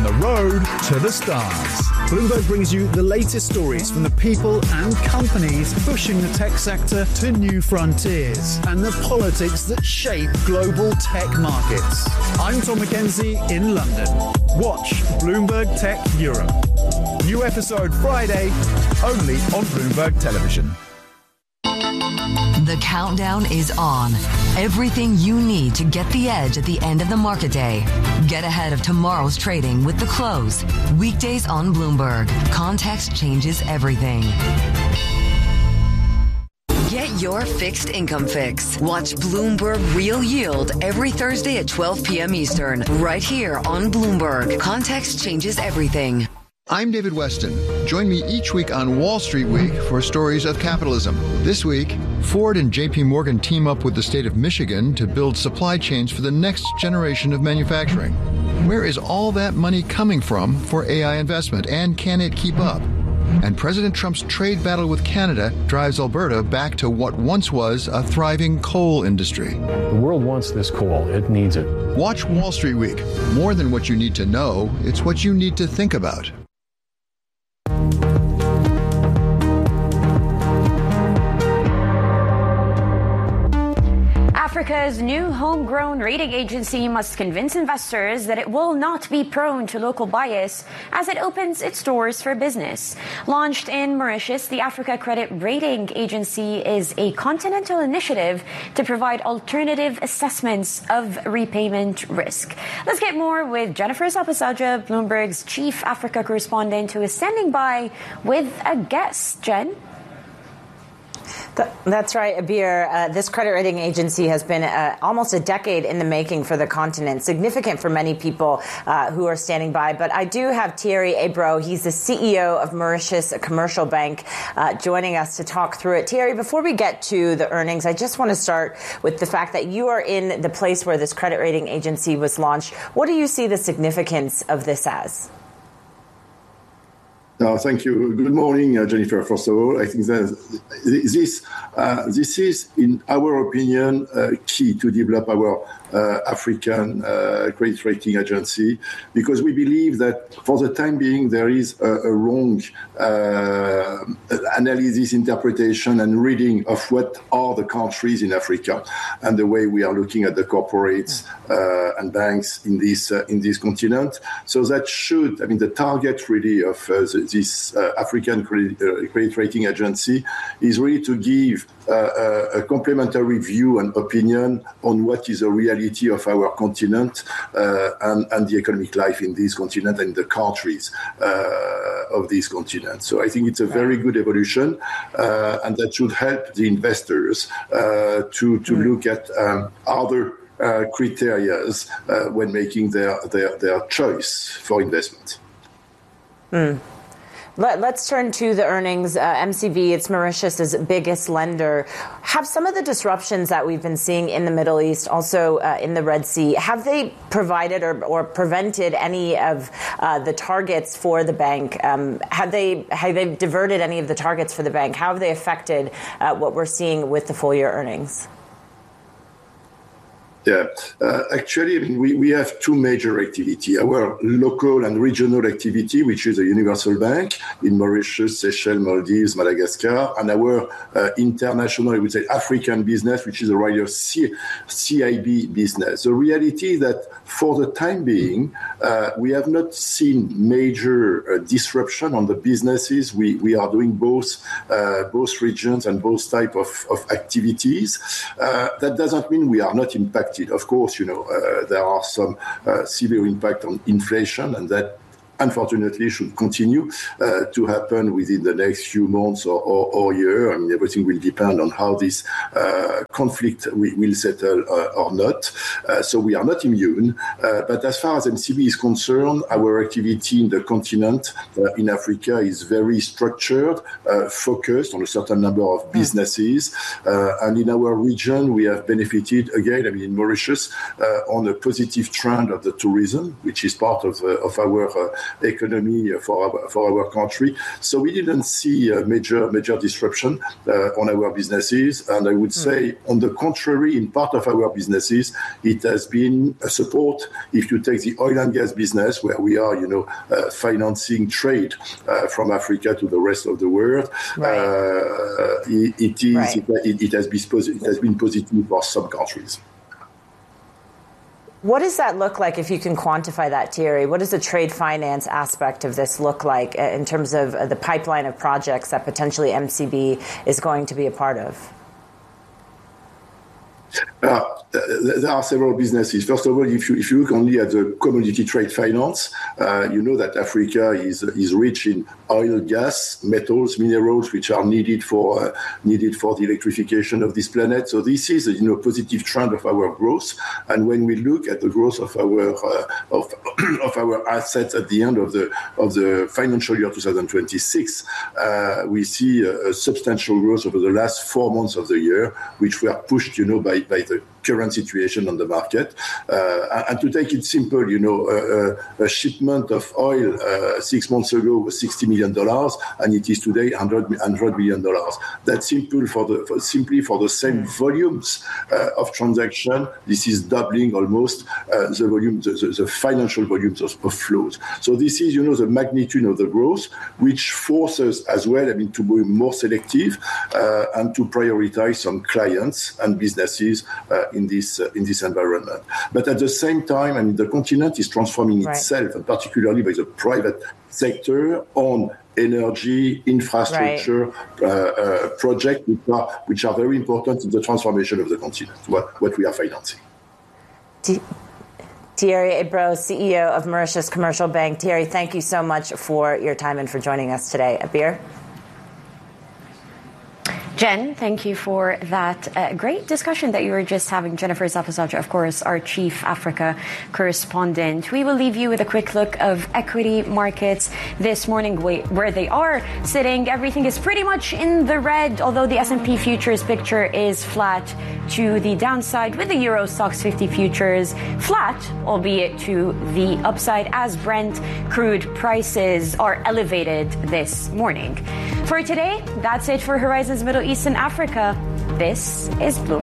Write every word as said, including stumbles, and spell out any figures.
the road to the stars. Bloomberg brings you the latest stories from the people and companies pushing the tech sector to new frontiers and the politics that shape global tech markets. I'm Tom McKenzie in London. Watch Bloomberg Tech Europe. New episode Friday, only on Bloomberg Television. The countdown is on. Everything you need to get the edge at the end of the market day. Get ahead of tomorrow's trading with The Close. Weekdays on Bloomberg. Context changes everything. Get your fixed income fix. Watch Bloomberg Real Yield every Thursday at twelve p.m. Eastern, right here on Bloomberg. Context changes everything. I'm David Weston. Join me each week on Wall Street Week for stories of capitalism. This week, Ford and J P Morgan team up with the state of Michigan to build supply chains for the next generation of manufacturing. Where is all that money coming from for A I investment, and can it keep up? And President Trump's trade battle with Canada drives Alberta back to what once was a thriving coal industry. The world wants this coal. It needs it. Watch Wall Street Week. More than what you need to know, it's what you need to think about. Africa's new homegrown rating agency must convince investors that it will not be prone to local bias as it opens its doors for business. Launched in Mauritius, the Africa Credit Rating Agency is a continental initiative to provide alternative assessments of repayment risk. Let's get more with Jennifer Zapasaja, Bloomberg's chief Africa correspondent, who is standing by with a guest. Jen? That's right, Abir. Uh, this credit rating agency has been uh, almost a decade in the making for the continent, significant for many people uh, who are standing by. But I do have Thierry Ebro. He's the C E O of Mauritius Commercial Bank, uh, joining us to talk through it. Thierry, before we get to the earnings, I just want to start with the fact that you are in the place where this credit rating agency was launched. What do you see the significance of this as? Uh, thank you. Good morning, uh, Jennifer. First of all, I think that this uh, this is, in our opinion, uh, key to develop our uh, African uh, credit rating agency, because we believe that for the time being there is a, a wrong uh, analysis, interpretation, and reading of what are the countries in Africa and the way we are looking at the corporates uh, and banks in this uh, in this continent. So that should, I mean, the target really of uh, the, this uh, African credit, uh, credit rating agency is really to give uh, a, a complementary view and opinion on what is the reality of our continent uh, and, and the economic life in this continent and the countries uh, of this continent. So I think it's a very good evolution, uh, and that should help the investors uh, to, to look at um, other uh, criteria uh, when making their, their, their choice for investment. Mm. Let, let's turn to the earnings. Uh, M C V, it's Mauritius's biggest lender. Have some of the disruptions that we've been seeing in the Middle East, also uh, in the Red Sea, have they provided or, or prevented any of uh, the targets for the bank? Um, have they have they diverted any of the targets for the bank? How have they affected uh, what we're seeing with the full year earnings? Yeah, uh, actually, I mean, we, we have two major activity. Our local and regional activity, which is a universal bank in Mauritius, Seychelles, Maldives, Madagascar, and our uh, international, I would say, African business, which is a rather C- CIB business. The reality is that for the time being, uh, we have not seen major uh, disruption on the businesses. We we are doing both uh, both regions and both type of, of activities. Uh, that doesn't mean we are not impacted. Of course, you know, uh, there are some uh, severe impact on inflation, and that unfortunately should continue uh, to happen within the next few months or, or, or year. I mean, everything will depend on how this uh, conflict will, will settle uh, or not. Uh, so we are not immune. Uh, but as far as M C B is concerned, our activity in the continent, uh, in Africa, is very structured, uh, focused on a certain number of businesses. Uh, and in our region, we have benefited, again, I mean, in Mauritius, uh, on a positive trend of the tourism, which is part of, uh, of our uh, economy for our, for our country. So we didn't see a major major disruption uh, on our businesses. And I would say, on the contrary, in part of our businesses, it has been a support. If you take the oil and gas business, where we are, you know, uh, financing trade uh, from Africa to the rest of the world, right. uh, it, it is right. it, it has been it has been positive for some countries. What does that look like, if you can quantify that, Thierry? What does the trade finance aspect of this look like in terms of the pipeline of projects that potentially M C B is going to be a part of? Uh, there are several businesses. First of all, if you if you look only at the commodity trade finance, uh, you know that Africa is is rich in oil, gas, metals, minerals, which are needed for uh, needed for the electrification of this planet. So this is a you know positive trend of our growth. And when we look at the growth of our uh, of of our assets at the end of the of the financial year twenty twenty-six, uh, we see a, a substantial growth over the last four months of the year, which were pushed, you know, by by the current situation on the market. Uh, and to take it simple, you know, uh, a shipment of oil uh, six months ago was sixty million dollars, and it is today one hundred million dollars. That's simple for the for, simply for the same volumes uh, of transaction. This is doubling almost uh, the volume, the, the, the financial volumes of, of flows. So this is, you know, the magnitude of the growth, which forces as well, I mean, to be more selective uh, and to prioritize some clients and businesses uh, in this uh, in this environment. But at the same time, I mean, the continent is transforming right. itself, and particularly by the private sector, on energy, infrastructure right. uh, uh, projects, which are, which are very important in the transformation of the continent, what, what we are financing. D- Thierry Ebro, C E O of Mauritius Commercial Bank. Thierry, thank you so much for your time and for joining us today. Abir? Jen, thank you for that uh, great discussion that you were just having. Jennifer Zapasaja, of course, our chief Africa correspondent. We will leave you with a quick look of equity markets this morning, where they are sitting. Everything is pretty much in the red, although the S and P futures picture is flat to the downside, with the Euro Stoxx fifty futures flat, albeit to the upside, as Brent crude prices are elevated this morning. For today, that's it for Horizons Middle East and Africa. This is Bloomberg.